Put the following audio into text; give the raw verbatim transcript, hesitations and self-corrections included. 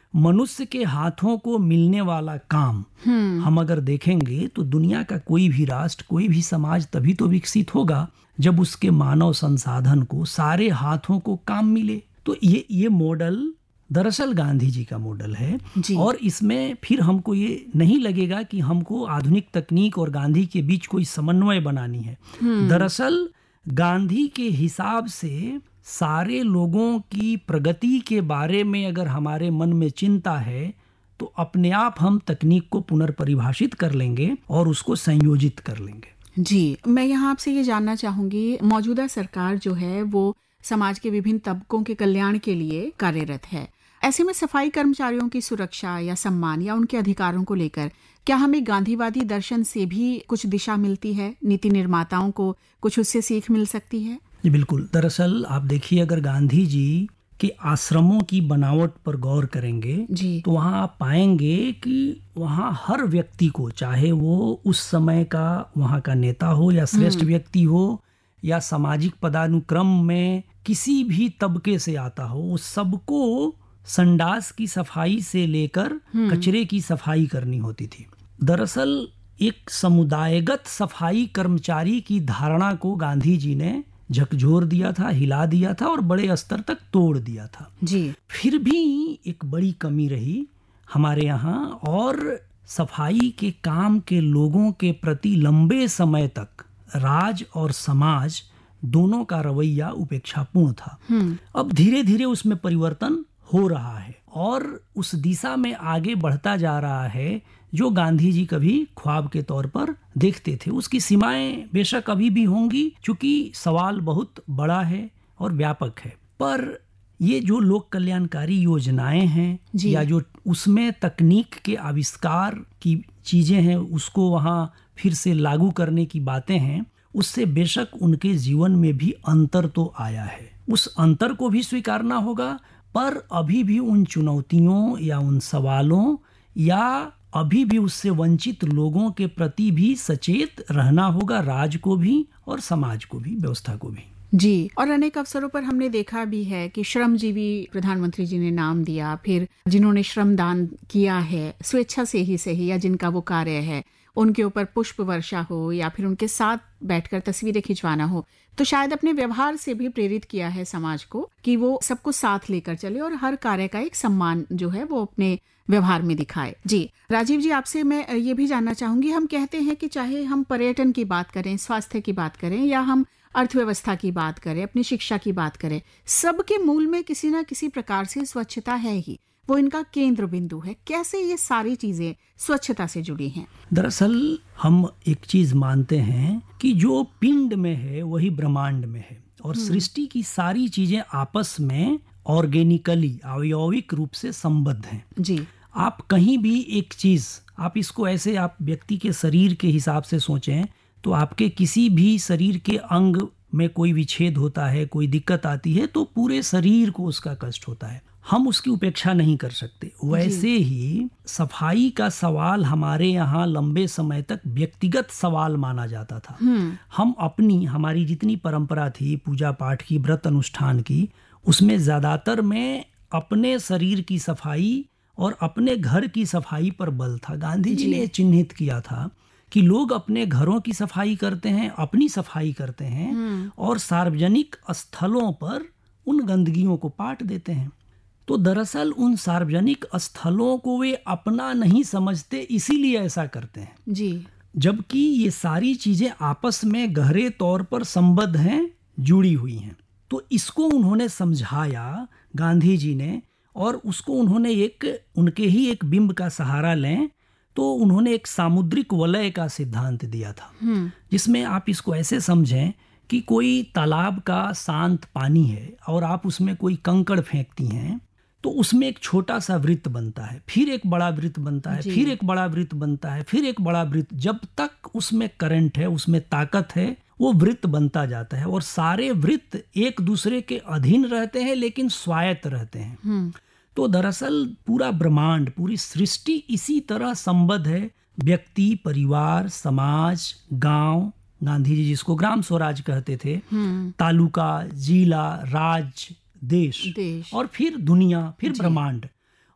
मनुष्य के हाथों को मिलने वाला काम हम अगर देखेंगे तो दुनिया का कोई भी राष्ट्र, कोई भी समाज तभी तो विकसित होगा जब उसके मानव संसाधन को, सारे हाथों को काम मिले। तो ये ये मॉडल दरअसल गांधी जी का मॉडल है और इसमें फिर हमको ये नहीं लगेगा कि हमको आधुनिक तकनीक और गांधी के बीच कोई समन्वय बनानी है। दरअसल गांधी के हिसाब से सारे लोगों की प्रगति के बारे में अगर हमारे मन में चिंता है तो अपने आप हम तकनीक को पुनर्परिभाषित कर लेंगे और उसको संयोजित कर लेंगे। जी, मैं यहाँ आपसे ये जानना चाहूंगी, मौजूदा सरकार जो है वो समाज के विभिन्न तबकों के कल्याण के लिए कार्यरत है। ऐसे में सफाई कर्मचारियों की सुरक्षा या सम्मान या उनके अधिकारों को लेकर क्या हमें गांधीवादी दर्शन से भी कुछ दिशा मिलती है? नीति निर्माताओं को कुछ उससे सीख मिल सकती है? जी बिल्कुल। दरअसल आप देखिए, अगर गांधी जी के आश्रमों की बनावट पर गौर करेंगे तो वहाँ आप पाएंगे कि वहाँ हर व्यक्ति को, चाहे वो उस समय का वहाँ का नेता हो या श्रेष्ठ व्यक्ति हो या सामाजिक पदानुक्रम में किसी भी तबके से आता हो, उस सबको संडास की सफाई से लेकर कचरे की सफाई करनी होती थी। दरअसल एक समुदायगत सफाई कर्मचारी की धारणा को गांधी जी ने झकझोर दिया था, हिला दिया था और बड़े स्तर तक तोड़ दिया था। जी। फिर भी एक बड़ी कमी रही हमारे यहाँ और सफाई के काम के लोगों के प्रति लंबे समय तक राज और समाज दोनों का रवैया उपेक्षापूर्ण था। अब धीरे धीरे उसमें परिवर्तन हो रहा है और उस दिशा में आगे बढ़ता जा रहा है जो गांधी जी कभी ख्वाब के तौर पर देखते थे। उसकी सीमाएं बेशक अभी भी होंगी, क्योंकि सवाल बहुत बड़ा है और व्यापक है, पर ये जो लोक कल्याणकारी योजनाएं हैं या जो उसमें तकनीक के आविष्कार की चीजें हैं उसको वहाँ फिर से लागू करने की बातें हैं, उससे बेशक उनके जीवन में भी अंतर तो आया है। उस अंतर को भी स्वीकारना होगा, पर अभी भी उन चुनौतियों या उन सवालों या अभी भी उससे वंचित लोगों के प्रति भी सचेत रहना होगा, राज को भी और समाज को भी, व्यवस्था को भी। जी, और अनेक अवसरों पर हमने देखा भी है कि श्रमजीवी प्रधानमंत्री जी ने नाम दिया, फिर जिन्होंने श्रमदान किया है स्वेच्छा से ही सही या जिनका वो कार्य है, उनके ऊपर पुष्प वर्षा हो या फिर उनके साथ बैठकर तस्वीरें खिंचवाना हो, तो शायद अपने व्यवहार से भी प्रेरित किया है समाज को कि वो सबको साथ लेकर चले और हर कार्य का एक सम्मान जो है वो अपने व्यवहार में दिखाए। जी राजीव जी, आपसे मैं ये भी जानना चाहूंगी, हम कहते हैं कि चाहे हम पर्यटन की बात करें, स्वास्थ्य की बात करें या हम अर्थव्यवस्था की बात करें, अपनी शिक्षा की बात करें, सबके मूल में किसी न किसी प्रकार से स्वच्छता है ही, वो इनका केंद्र बिंदु है। कैसे ये सारी चीजें स्वच्छता से जुड़ी हैं? दरअसल हम एक चीज मानते हैं कि जो पिंड में है वही ब्रह्मांड में है और सृष्टि की सारी चीजें आपस में ऑर्गेनिकली, अवयविक रूप से संबद्ध हैं। जी। आप कहीं भी एक चीज, आप इसको ऐसे आप व्यक्ति के शरीर के हिसाब से सोचें तो आपके किसी भी शरीर के अंग में कोई विच्छेद होता है, कोई दिक्कत आती है तो पूरे शरीर को उसका कष्ट होता है, हम उसकी उपेक्षा नहीं कर सकते। वैसे ही सफाई का सवाल हमारे यहाँ लंबे समय तक व्यक्तिगत सवाल माना जाता था। हम अपनी, हमारी जितनी परंपरा थी पूजा पाठ की, व्रत अनुष्ठान की, उसमें ज्यादातर में अपने शरीर की सफाई और अपने घर की सफाई पर बल था। गांधी जी ने चिन्हित किया था कि लोग अपने घरों की सफाई करते हैं, अपनी सफाई करते हैं और सार्वजनिक स्थलों पर उन गंदगियों को पाट देते हैं। तो दरअसल उन सार्वजनिक स्थलों को वे अपना नहीं समझते, इसीलिए ऐसा करते हैं। जी। जबकि ये सारी चीजें आपस में गहरे तौर पर संबद्ध हैं, जुड़ी हुई हैं। तो इसको उन्होंने समझाया गांधी जी ने, और उसको उन्होंने एक, उनके ही एक बिंब का सहारा लें तो उन्होंने एक सामुद्रिक वलय का सिद्धांत दिया था, जिसमें आप इसको ऐसे समझें कि कोई तालाब का शांत पानी है और आप उसमें कोई कंकड़ फेंकती हैं तो उसमें एक छोटा सा वृत्त बनता है, फिर एक बड़ा वृत्त बनता है, फिर एक बड़ा वृत्त बनता है, फिर एक बड़ा वृत्त। जब तक उसमें करंट है, उसमें ताकत है, वो वृत्त बनता जाता है और सारे वृत्त एक दूसरे के अधीन रहते हैं लेकिन स्वायत्त रहते हैं। तो दरअसल पूरा ब्रह्मांड, पूरी सृष्टि इसी तरह संबद्ध है। व्यक्ति, परिवार, समाज, गांव, गांधी जी जिसको ग्राम स्वराज कहते थे, तालुका, जिला, राज्य, देश, देश और फिर दुनिया, फिर ब्रह्मांड,